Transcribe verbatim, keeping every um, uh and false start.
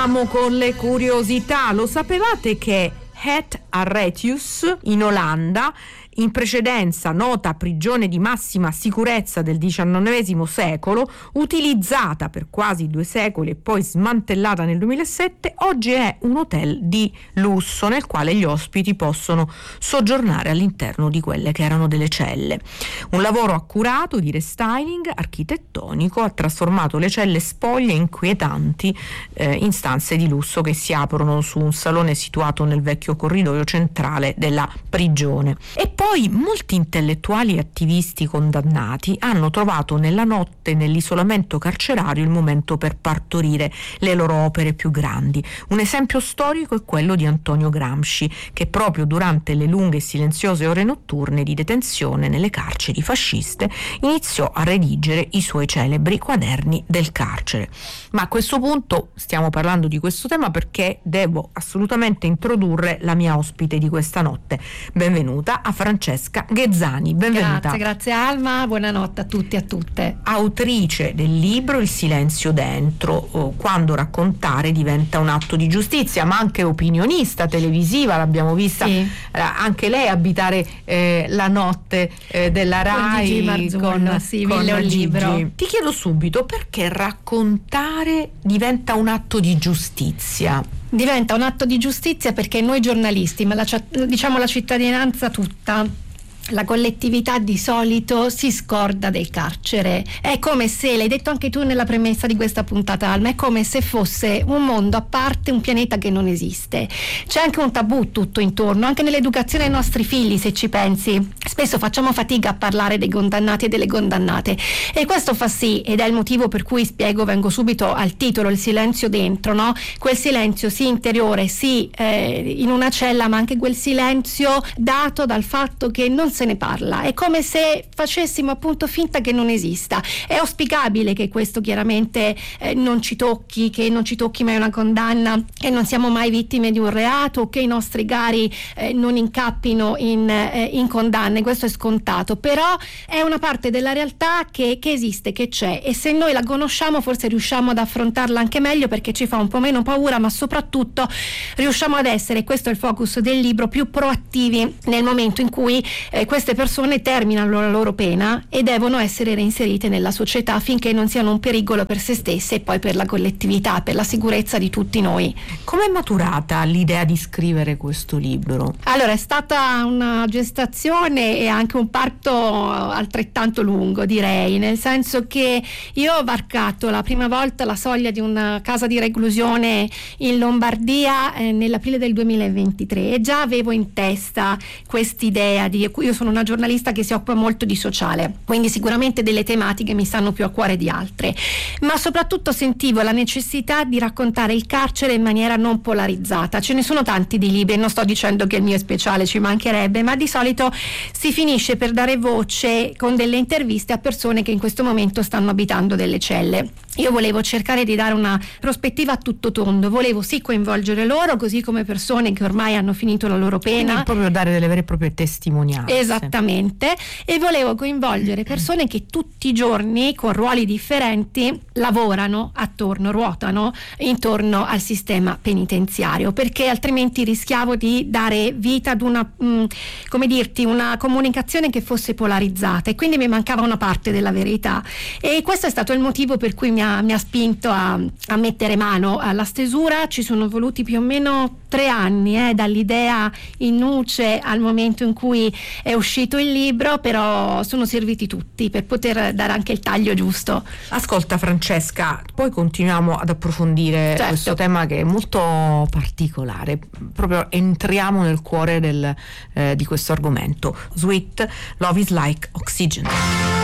Andiamo con le curiosità. Lo sapevate che Het Arretius in Olanda, in precedenza nota prigione di massima sicurezza del diciannovesimo secolo, utilizzata per quasi due secoli e poi smantellata nel duemilasette, oggi è un hotel di lusso nel quale gli ospiti possono soggiornare all'interno di quelle che erano delle celle. Un lavoro accurato di restyling architettonico ha trasformato le celle spoglie inquietanti eh, in stanze di lusso che si aprono su un salone situato nel vecchio corridoio centrale della prigione. E poi Poi molti intellettuali e attivisti condannati hanno trovato nella notte nell'isolamento carcerario il momento per partorire le loro opere più grandi. Un esempio storico è quello di Antonio Gramsci, che proprio durante le lunghe e silenziose ore notturne di detenzione nelle carceri fasciste iniziò a redigere i suoi celebri quaderni del carcere. Ma a questo punto stiamo parlando di questo tema perché devo assolutamente introdurre la mia ospite di questa notte. Benvenuta a Francesca Ghezzani, benvenuta. Grazie, grazie Alma, buonanotte a tutti e a tutte. Autrice del libro Il silenzio dentro, quando raccontare diventa un atto di giustizia, ma anche opinionista televisiva, l'abbiamo vista sì. anche lei abitare eh, la notte eh, della Rai con Gigi Marzullo, con, sì, con un Gigi. libro. Ti chiedo subito perché raccontare diventa un atto di giustizia. Diventa un atto di giustizia perché noi giornalisti, ma la, diciamo la cittadinanza tutta, la collettività di solito si scorda del carcere. È come se, l'hai detto anche tu nella premessa di questa puntata Alma, è come se fosse un mondo a parte, un pianeta che non esiste. C'è anche un tabù tutto intorno, anche nell'educazione ai nostri figli, se ci pensi. Spesso facciamo fatica a parlare dei condannati e delle condannate, e questo fa sì, ed è il motivo per cui spiego, vengo subito al titolo, il silenzio dentro, no? Quel silenzio sì interiore, sì eh, in una cella, ma anche quel silenzio dato dal fatto che non se ne parla. È come se facessimo appunto finta che non esista. È auspicabile che questo chiaramente eh, non ci tocchi, che non ci tocchi mai una condanna, che non siamo mai vittime di un reato, che i nostri cari eh, non incappino in, eh, in condanne. Questo è scontato, però è una parte della realtà che, che esiste, che c'è, e se noi la conosciamo forse riusciamo ad affrontarla anche meglio, perché ci fa un po' meno paura, ma soprattutto riusciamo ad essere, questo è il focus del libro, più proattivi nel momento in cui eh, queste persone terminano la loro pena e devono essere reinserite nella società finché non siano un pericolo per se stesse e poi per la collettività, per la sicurezza di tutti noi. Come è maturata l'idea di scrivere questo libro? Allora, è stata una gestazione e anche un parto altrettanto lungo, direi, nel senso che io ho varcato la prima volta la soglia di una casa di reclusione in Lombardia eh, nell'aprile del duemilaventitré, e già avevo in testa quest'idea di, io sono una giornalista che si occupa molto di sociale, quindi sicuramente delle tematiche mi stanno più a cuore di altre, ma soprattutto sentivo la necessità di raccontare il carcere in maniera non polarizzata. Ce ne sono tanti di libri, non sto dicendo che il mio è speciale, ci mancherebbe, ma di solito si finisce per dare voce con delle interviste a persone che in questo momento stanno abitando delle celle. Io volevo cercare di dare una prospettiva a tutto tondo, volevo sì coinvolgere loro, così come persone che ormai hanno finito la loro pena. Quindi proprio dare delle vere e proprie testimonianze. Esattamente, e volevo coinvolgere persone che tutti i giorni con ruoli differenti lavorano attorno, ruotano intorno al sistema penitenziario, perché altrimenti rischiavo di dare vita ad una, mh, come dirti, una comunicazione che fosse polarizzata, e quindi mi mancava una parte della verità, e questo è stato il motivo per cui mi ha, mi ha spinto a, a mettere mano alla stesura. Ci sono voluti più o meno tre anni eh, dall'idea in nuce al momento in cui è uscito il libro, però sono serviti tutti per poter dare anche il taglio giusto. Ascolta Francesca, poi continuiamo ad approfondire certo. questo tema che è molto particolare, proprio entriamo nel cuore del, eh, di questo argomento. Sweet Love is Like Oxygen.